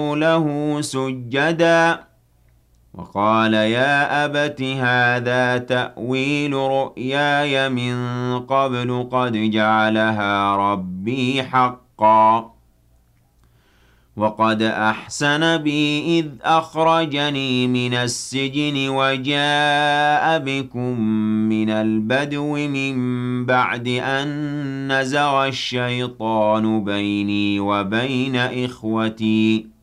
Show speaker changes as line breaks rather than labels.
له سجدا وقال يا أبت هذا تأويل رؤياي من قبل قد جعلها ربي حقا وقد أحسن بي إذ أخرجني من السجن وجاء بكم من البدو من بعد أن نزغ الشيطان بيني وبين إخوتي